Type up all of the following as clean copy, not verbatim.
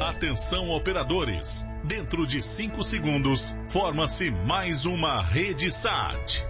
Atenção, operadores. Dentro de 5 segundos, forma-se mais uma rede SAT.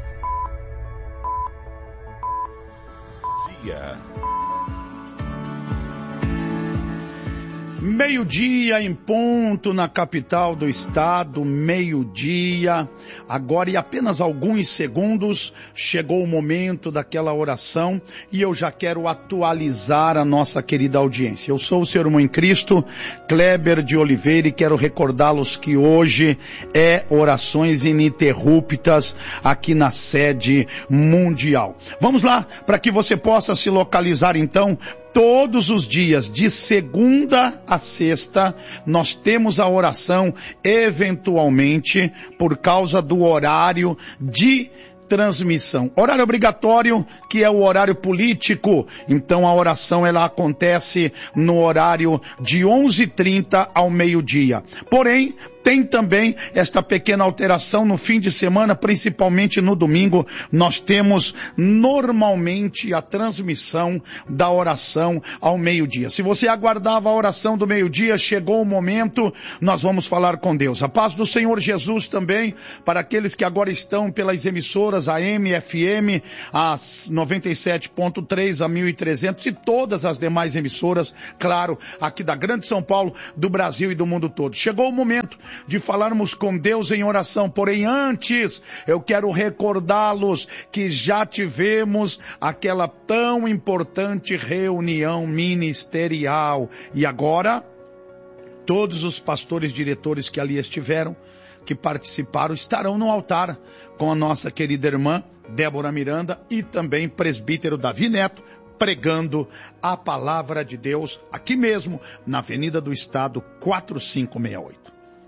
Meio-dia em ponto na capital do estado, meio-dia. Agora, em apenas alguns segundos, chegou o momento daquela oração e eu já quero atualizar a nossa querida audiência. Eu sou o seu irmão em Cristo, Kleber de Oliveira, e quero recordá-los que hoje é orações ininterruptas aqui na sede mundial. Vamos lá, para que você possa se localizar então. Todos os dias, de segunda a sexta, nós temos a oração, eventualmente, por causa do horário de transmissão. Horário obrigatório, que é o horário político. Então a oração ela acontece no horário de 11h30 ao meio-dia. Porém, tem também esta pequena alteração no fim de semana, principalmente no domingo. Nós temos normalmente a transmissão da oração ao meio-dia. Se você aguardava a oração do meio-dia, chegou o momento, nós vamos falar com Deus. A paz do Senhor Jesus também, para aqueles que agora estão pelas emissoras AM, FM, as 97.3, a 1300 e todas as demais emissoras, claro, aqui da Grande São Paulo, do Brasil e do mundo todo. Chegou o momento de falarmos com Deus em oração, porém antes eu quero recordá-los que já tivemos aquela tão importante reunião ministerial e agora todos os pastores diretores que ali estiveram, que participaram, estarão no altar com a nossa querida irmã Débora Miranda e também presbítero Davi Neto, pregando a palavra de Deus aqui mesmo na Avenida do Estado 4568.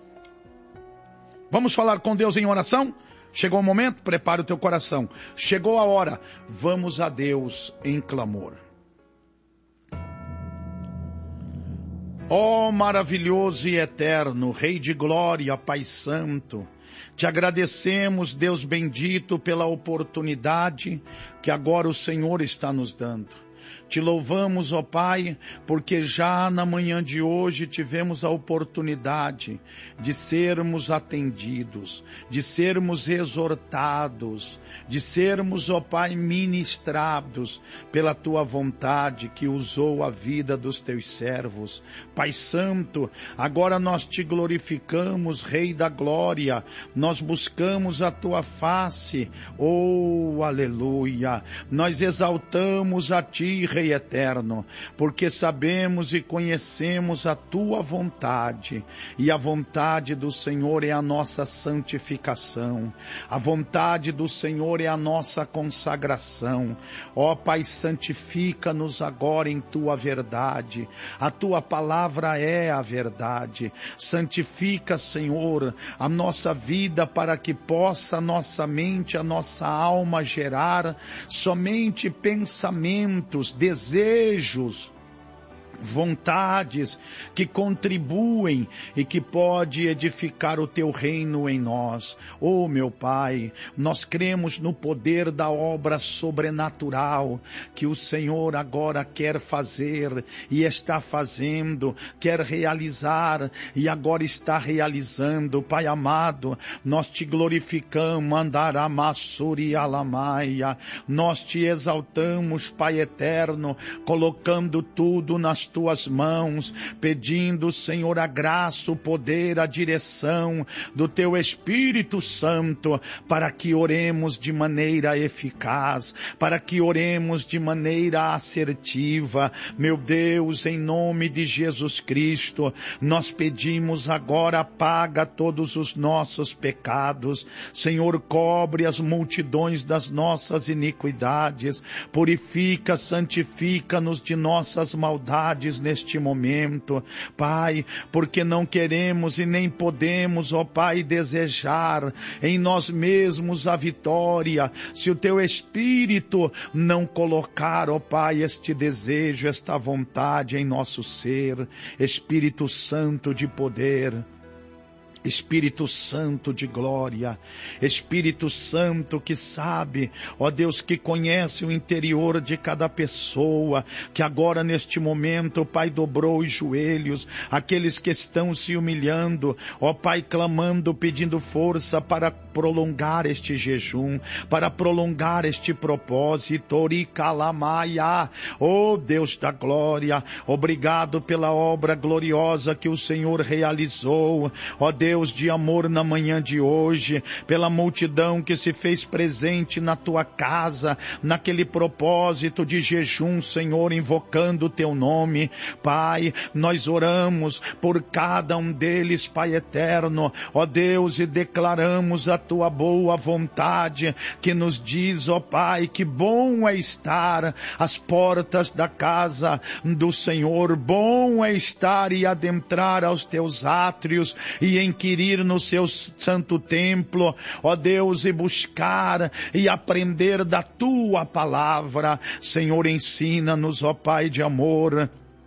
Vamos falar com Deus em oração? Chegou o momento? Prepare o teu coração. Chegou a hora. Vamos a Deus em clamor. Ó maravilhoso e eterno, Rei de glória, Pai Santo, te agradecemos, Deus bendito, pela oportunidade que agora o Senhor está nos dando. Te louvamos, ó Pai, porque já na manhã de hoje tivemos a oportunidade de sermos atendidos, de sermos exortados, de sermos, ó Pai, ministrados pela Tua vontade que usou a vida dos Teus servos. Pai Santo, agora nós Te glorificamos, Rei da glória, nós buscamos a Tua face, oh, aleluia, nós exaltamos a Ti, Rei eterno, porque sabemos e conhecemos a Tua vontade, e a vontade do Senhor é a nossa santificação, a vontade do Senhor é a nossa consagração. Ó Pai, santifica-nos agora em Tua verdade, a Tua palavra é a verdade. Santifica, Senhor, a nossa vida para que possa a nossa mente, a nossa alma gerar somente pensamentos, desejos, vontades que contribuem e que pode edificar o Teu reino em nós. Oh, meu Pai, nós cremos no poder da obra sobrenatural que o Senhor agora quer fazer e está fazendo, quer realizar e agora está realizando. Pai amado, nós Te glorificamos, Andaramasuri Alamaia, nós Te exaltamos, Pai eterno, colocando tudo nas Tuas mãos, pedindo, Senhor, a graça, o poder, a direção do Teu Espírito Santo, para que oremos de maneira eficaz, para que oremos de maneira assertiva. Meu Deus, em nome de Jesus Cristo, nós pedimos agora, apaga todos os nossos pecados, Senhor, cobre as multidões das nossas iniquidades, purifica, santifica-nos de nossas maldades neste momento, Pai, porque não queremos e nem podemos, ó Pai, desejar em nós mesmos a vitória, se o Teu Espírito não colocar, ó Pai, este desejo, esta vontade em nosso ser. Espírito Santo de poder, Espírito Santo de glória, Espírito Santo que sabe, ó Deus, que conhece o interior de cada pessoa, que agora neste momento, Pai, dobrou os joelhos, aqueles que estão se humilhando, ó Pai, clamando, pedindo força para prolongar este jejum, para prolongar este propósito, Oricalamaia, ó Deus da glória, obrigado pela obra gloriosa que o Senhor realizou, ó Deus de amor na manhã de hoje, pela multidão que se fez presente na tua casa, naquele propósito de jejum, Senhor, invocando o teu nome. Pai, nós oramos por cada um deles, Pai eterno, ó Deus, e declaramos a tua boa vontade, que nos diz, ó Pai, que bom é estar às portas da casa do Senhor, bom é estar e adentrar aos teus átrios e inquirir no seu santo templo, ó Deus, e buscar e aprender da tua palavra. Senhor, ensina-nos, ó Pai de amor.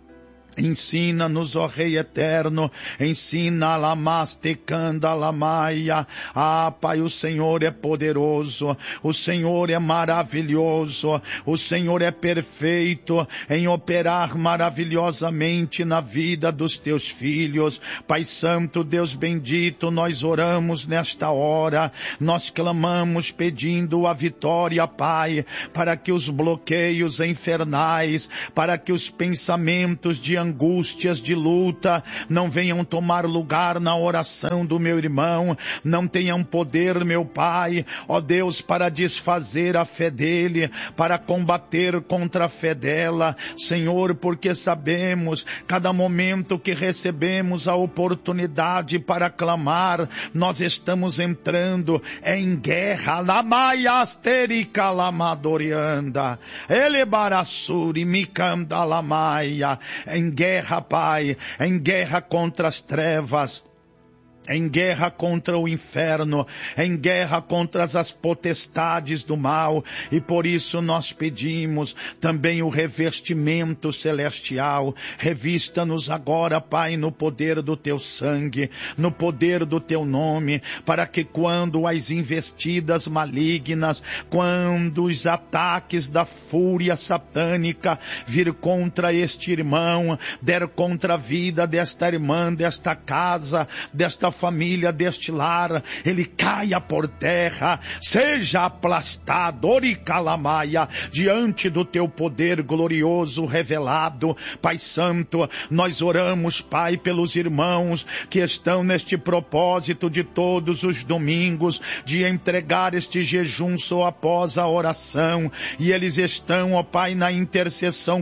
Ensina-nos, ó Rei eterno, ensina Lamastecanda Lamaia. Ah, Pai, o Senhor é poderoso, o Senhor é maravilhoso, o Senhor é perfeito em operar maravilhosamente na vida dos teus filhos. Pai Santo, Deus bendito, nós oramos nesta hora, nós clamamos pedindo a vitória, Pai, para que os bloqueios infernais, para que os pensamentos de angústias, de luta, não venham tomar lugar na oração do meu irmão, não tenham poder, meu Pai, ó Deus, para desfazer a fé dele, para combater contra a fé dela, Senhor, porque sabemos, cada momento que recebemos a oportunidade para clamar, nós estamos entrando em guerra, Lamaiasterica Lamadorianda, Elebarassuri Mikanda Lamaia, em guerra, Pai, em guerra contra as trevas, em guerra contra o inferno, em guerra contra as potestades do mal, e por isso nós pedimos também o revestimento celestial. Revista-nos agora, Pai, no poder do teu sangue, no poder do teu nome, para que quando as investidas malignas, quando os ataques da fúria satânica vir contra este irmão, der contra a vida desta irmã, desta casa, desta família, deste lar, ele caia por terra, seja aplastado, Oricalamaia, diante do teu poder glorioso revelado. Pai Santo, nós oramos, Pai, pelos irmãos que estão neste propósito de todos os domingos, de entregar este jejum só após a oração, e eles estão, ó Pai, na intercessão